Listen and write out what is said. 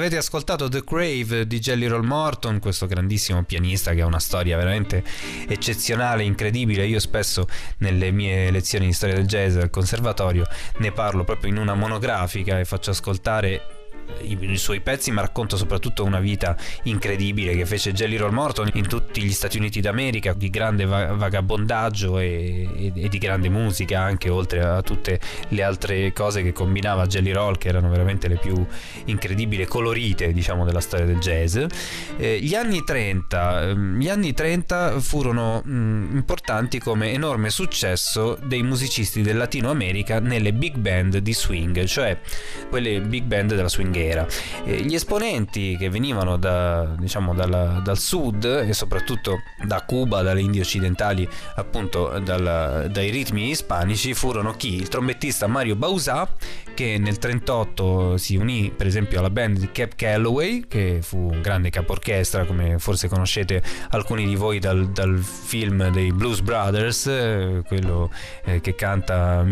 avete ascoltato The Crave di Jelly Roll Morton, questo grandissimo pianista che ha una storia veramente eccezionale, incredibile. Io spesso nelle mie lezioni di storia del jazz al conservatorio ne parlo proprio in una monografica e faccio ascoltare i suoi pezzi, ma racconto soprattutto una vita incredibile che fece Jelly Roll Morton in tutti gli Stati Uniti d'America, di grande vagabondaggio e di grande musica anche, oltre a tutte le altre cose che combinava Jelly Roll, che erano veramente le più incredibili e colorite, diciamo, della storia del jazz. Gli anni 30 furono importanti come enorme successo dei musicisti del Latino America nelle big band di swing, cioè quelle big band della swinghera. Gli esponenti che venivano dal sud e soprattutto da Cuba, dalle Indie occidentali, appunto dai ritmi ispanici, furono chi? Il trombettista Mario Bauzá, che nel 38 si unì per esempio alla band di Cab Calloway, che fu un grande caporchestra, come forse conoscete alcuni di voi dal film dei Blues Brothers, quello che canta